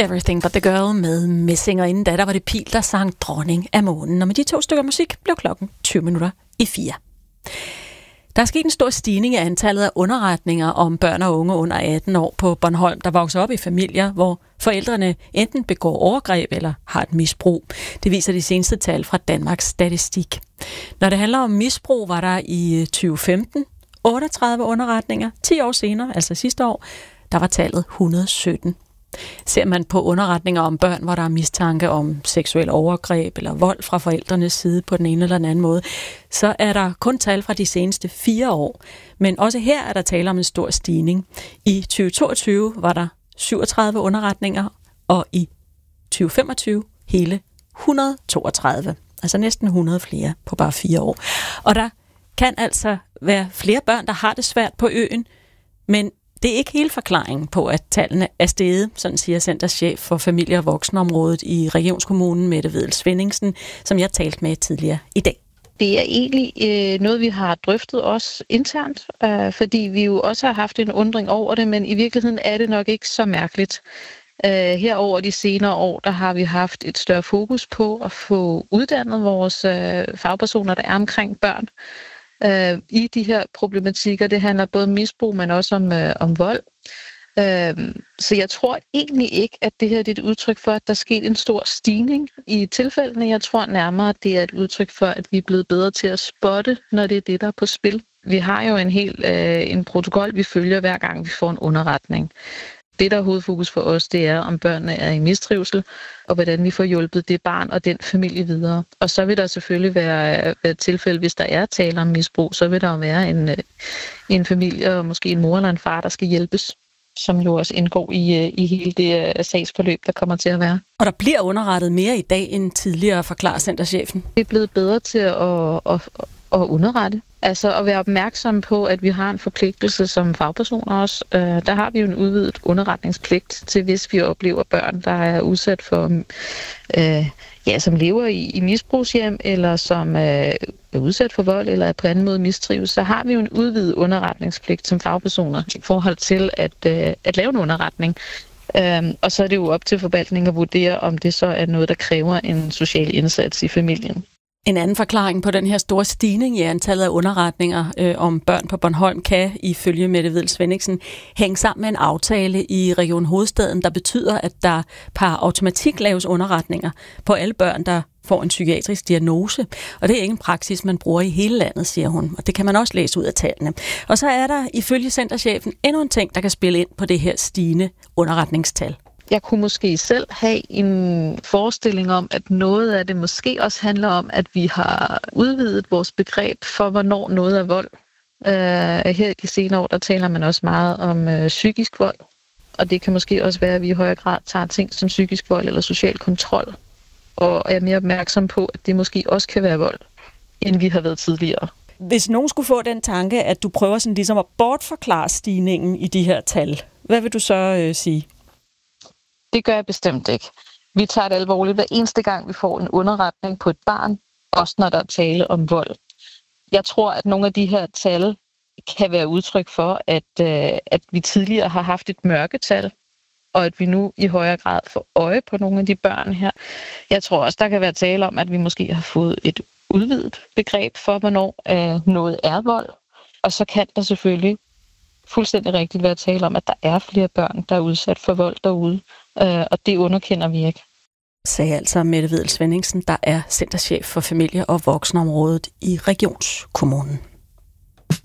Everything But The Girl med Messing, og inden da, der var det Pil, der sang Dronning af Månen. Og med de 2 stykker musik blev klokken 4:20. Der er sket en stor stigning i antallet af underretninger om børn og unge under 18 år på Bornholm, der vokser op i familier, hvor forældrene enten begår overgreb eller har et misbrug. Det viser de seneste tal fra Danmarks Statistik. Når det handler om misbrug, var der i 2015 38 underretninger. 10 år senere, altså sidste år, der var tallet 117. Ser man på underretninger om børn, hvor der er mistanke om seksuel overgreb eller vold fra forældrenes side på den ene eller den anden måde, så er der kun tal fra de seneste 4 år. Men også her er der tale om en stor stigning. I 2022 var der 37 underretninger, og i 2025 hele 132. Altså næsten 100 flere på bare 4 år. Og der kan altså være flere børn, der har det svært på øen, men det er ikke hele forklaringen på, at tallene er steget, sådan siger centerchef for familie- og voksenområdet i Regionskommunen, Mette Vedel Svenningsen, som jeg talte med tidligere i dag. Det er egentlig noget, vi har drøftet også internt, fordi vi jo også har haft en undring over det, men i virkeligheden er det nok ikke så mærkeligt. Her over de senere år, der har vi haft et større fokus på at få uddannet vores fagpersoner, der er omkring børn, i de her problematikker. Det handler både om misbrug, men også om vold. Så jeg tror egentlig ikke, at det her er et udtryk for, at der er sket en stor stigning i tilfældene. Jeg tror nærmere, at det er et udtryk for, at vi er blevet bedre til at spotte, når det er det, der er på spil. Vi har jo en protokol, vi følger hver gang, vi får en underretning. Det, der er hovedfokus for os, det er, om børnene er i mistrivsel, og hvordan vi får hjulpet det barn og den familie videre. Og så vil der selvfølgelig være tilfælde, hvis der er tale om misbrug, så vil der jo være en familie, og måske en mor eller en far, der skal hjælpes, som jo også indgår i hele det sagsforløb, der kommer til at være. Og der bliver underrettet mere i dag end tidligere, forklarer centerchefen. Vi er blevet bedre til at underrette. Altså at være opmærksom på, at vi har en forpligtelse som fagpersoner også. Der har vi jo en udvidet underretningspligt til, hvis vi oplever børn, der er udsat for, som lever i misbrugshjem, eller som er udsat for vold, eller er på anden måde mistrives, så har vi jo en udvidet underretningspligt som fagpersoner i forhold til at lave en underretning. Og så er det jo op til forvaltningen at vurdere, om det så er noget, der kræver en social indsats i familien. En anden forklaring på den her store stigning i antallet af underretninger om børn på Bornholm kan, ifølge Mette Vedel Svenningsen, hænge sammen med en aftale i Region Hovedstaden, der betyder, at der per automatik laves underretninger på alle børn, der får en psykiatrisk diagnose. Og det er ikke en praksis, man bruger i hele landet, siger hun. Og det kan man også læse ud af tallene. Og så er der, ifølge centerchefen, endnu en ting, der kan spille ind på det her stigende underretningstal. Jeg kunne måske selv have en forestilling om, at noget af det måske også handler om, at vi har udvidet vores begreb for, hvornår noget er vold. Her i de senere år, der taler man også meget om psykisk vold. Og det kan måske også være, at vi i højere grad tager ting som psykisk vold eller social kontrol. Og er mere opmærksom på, at det måske også kan være vold, end vi har været tidligere. Hvis nogen skulle få den tanke, at du prøver sådan ligesom at bortforklare stigningen i de her tal, hvad vil du så sige? Det gør jeg bestemt ikke. Vi tager det alvorligt hver eneste gang, vi får en underretning på et barn, også når der er tale om vold. Jeg tror, at nogle af de her tal kan være udtryk for, at vi tidligere har haft et mørketal, og at vi nu i højere grad får øje på nogle af de børn her. Jeg tror også, der kan være tale om, at vi måske har fået et udvidet begreb for, hvornår noget er vold. Og så kan der selvfølgelig fuldstændig rigtigt være tale om, at der er flere børn, der er udsat for vold derude. Og det underkender vi ikke. Sagde altså Mette Vedel Svenningsen, der er centerchef for familie- og voksenområdet i Regionskommunen.